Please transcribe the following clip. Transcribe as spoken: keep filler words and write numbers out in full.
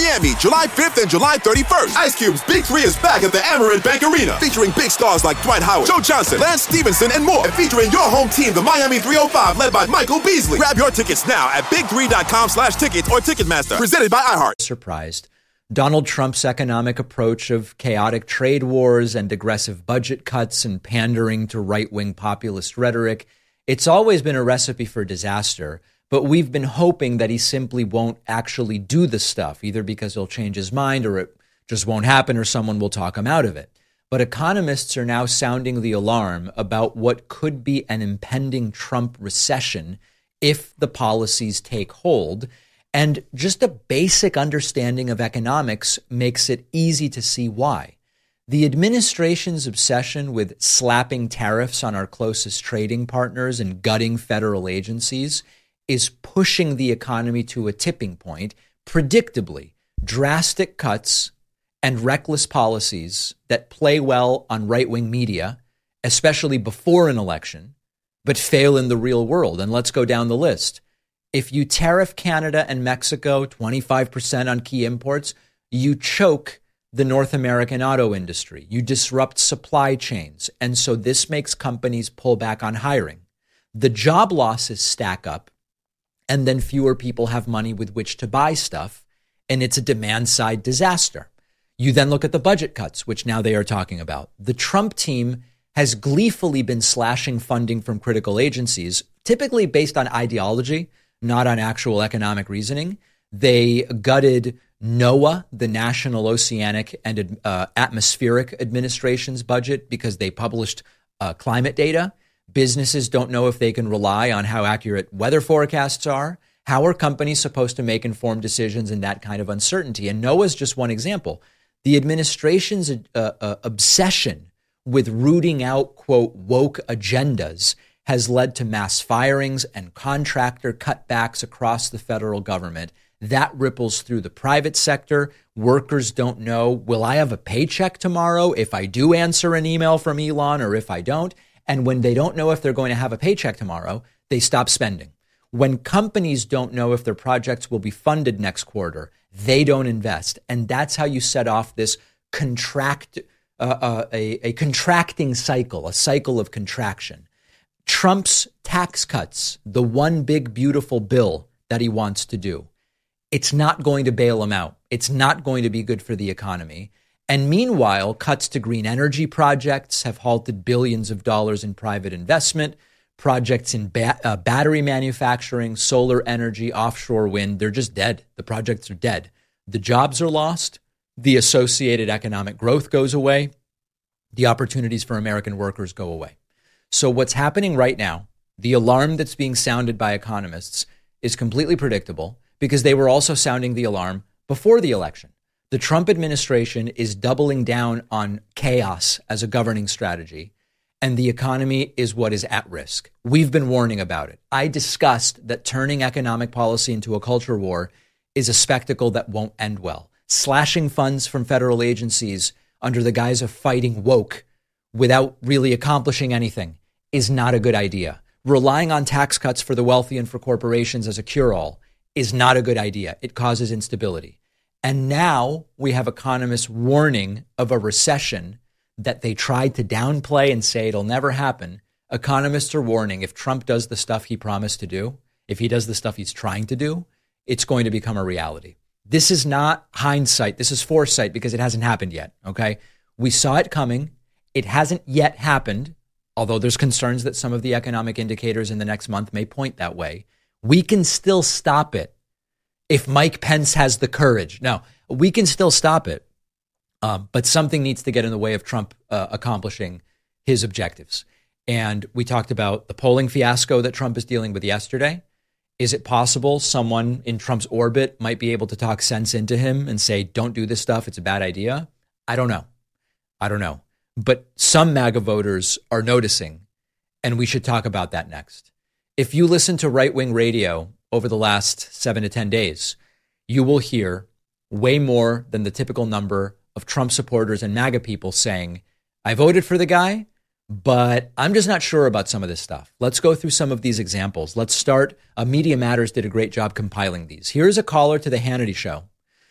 Miami, July fifth and July thirty-first. Ice Cube's Big Three is back at the Amerant Bank Arena, featuring big stars like Dwight Howard, Joe Johnson, Lance Stevenson, and more. And featuring your home team, the Miami three oh five, led by Michael Beasley. Grab your tickets now at big three dot com slash tickets or Ticketmaster. Presented by iHeart. Surprised. Donald Trump's economic approach of chaotic trade wars and aggressive budget cuts and pandering to right-wing populist rhetoric, it's always been a recipe for disaster. But we've been hoping that he simply won't actually do the stuff, either because he'll change his mind or it just won't happen or someone will talk him out of it. But economists are now sounding the alarm about what could be an impending Trump recession if the policies take hold. And just a basic understanding of economics makes it easy to see why. The administration's obsession with slapping tariffs on our closest trading partners and gutting federal agencies is pushing the economy to a tipping point. Predictably, drastic cuts and reckless policies that play well on right-wing media, especially before an election, but fail in the real world. And let's go down the list. If you tariff Canada and Mexico twenty-five percent on key imports, you choke the North American auto industry. You disrupt supply chains. And so this makes companies pull back on hiring. The job losses stack up, and then fewer people have money with which to buy stuff, and it's a demand-side disaster. You then look at the budget cuts, which now they are talking about. The Trump team has gleefully been slashing funding from critical agencies, typically based on ideology, not on actual economic reasoning. They gutted NOAA, the National Oceanic and uh, Atmospheric Administration's budget, because they published uh, climate data. Businesses don't know if they can rely on how accurate weather forecasts are. How are companies supposed to make informed decisions in that kind of uncertainty? And NOAA is just one example. The administration's uh, uh, obsession with rooting out, quote, woke agendas has led to mass firings and contractor cutbacks across the federal government. That ripples through the private sector. Workers don't know, will I have a paycheck tomorrow if I do answer an email from Elon or if I don't? And when they don't know if they're going to have a paycheck tomorrow, they stop spending. When companies don't know if their projects will be funded next quarter, they don't invest. And that's how you set off this contract, uh, uh, a, a contracting cycle, a cycle of contraction. Trump's tax cuts, the one big, beautiful bill that he wants to do, it's not going to bail him out. It's not going to be good for the economy. And meanwhile, cuts to green energy projects have halted billions of dollars in private investment. Projects in ba- uh, battery manufacturing, solar energy, offshore wind, they're just dead. The projects are dead. The jobs are lost. The associated economic growth goes away. The opportunities for American workers go away. So what's happening right now, the alarm that's being sounded by economists, is completely predictable because they were also sounding the alarm before the election. The Trump administration is doubling down on chaos as a governing strategy, and the economy is what is at risk. We've been warning about it. I discussed that turning economic policy into a culture war is a spectacle that won't end well. Slashing funds from federal agencies under the guise of fighting woke without really accomplishing anything is not a good idea. Relying on tax cuts for the wealthy and for corporations as a cure-all is not a good idea. It causes instability. And now we have economists warning of a recession that they tried to downplay and say it'll never happen. Economists are warning if Trump does the stuff he promised to do, if he does the stuff he's trying to do, it's going to become a reality. This is not hindsight. This is foresight because it hasn't happened yet, okay? We saw it coming. It hasn't yet happened, although there's concerns that some of the economic indicators in the next month may point that way. We can still stop it if Mike Pence has the courage. Now, we can still stop it, um, but something needs to get in the way of Trump uh, accomplishing his objectives. And we talked about the polling fiasco that Trump is dealing with yesterday. Is it possible someone in Trump's orbit might be able to talk sense into him and say, don't do this stuff, it's a bad idea? I don't know. I don't know. But some MAGA voters are noticing, and we should talk about that next. If you listen to right-wing radio over the last seven to ten days, you will hear way more than the typical number of Trump supporters and MAGA people saying, I voted for the guy, but I'm just not sure about some of this stuff. Let's go through some of these examples. Let's start. Uh, Media Matters did a great job compiling these. Here's a caller to the Hannity Show